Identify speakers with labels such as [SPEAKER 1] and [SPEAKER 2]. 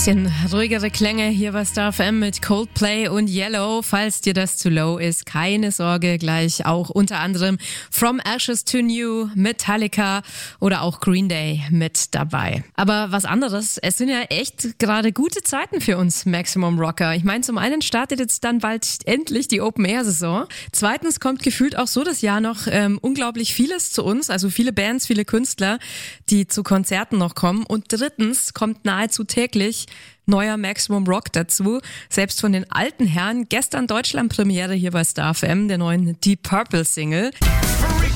[SPEAKER 1] Bisschen ruhigere Klänge hier bei Star FM mit Coldplay und Yellow. Falls dir das zu low ist, keine Sorge, gleich auch unter anderem From Ashes to New, Metallica oder auch Green Day mit dabei. Aber was anderes, es sind ja echt gerade gute Zeiten für uns Maximum Rocker. Ich meine, zum einen startet jetzt dann bald endlich die Open-Air-Saison. Zweitens kommt gefühlt auch so das Jahr noch unglaublich vieles zu uns, also viele Bands, viele Künstler, die zu Konzerten noch kommen. Und drittens kommt nahezu täglich neuer Maximum Rock dazu. Selbst von den alten Herren. Gestern Deutschland-Premiere hier bei Star FM, der neuen Deep Purple Single.